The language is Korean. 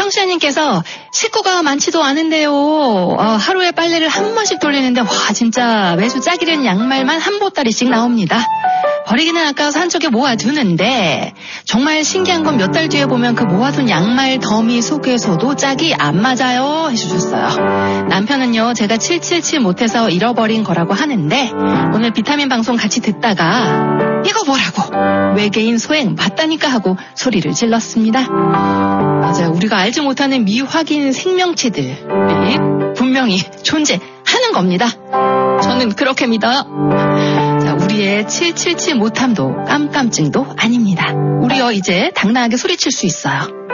청취자님께서 식구가 많지도 않은데요. 하루에 빨래를 한 번씩 돌리는데 와 진짜 매주 짝이른 양말만 한 보따리씩 나옵니다. 버리기는 아까워서 한쪽에 모아두는데 정말 신기한 건 몇 달 뒤에 보면 그 모아둔 양말 더미 속에서도 짝이 안 맞아요 해주셨어요. 남편은요 제가 777 못해서 잃어버린 거라고 하는데 오늘 비타민 방송 같이 듣다가 이거 뭐라고 외계인 소행 맞다니까 하고 소리를 질렀습니다. 맞아요. 우리가 알지 못하는 미확인 생명체들이 분명히 존재하는 겁니다. 저는 그렇게 믿어요. 자, 우리의 777 못함도 깜깜증도 아닙니다. 우리요 이제 당당하게 소리칠 수 있어요.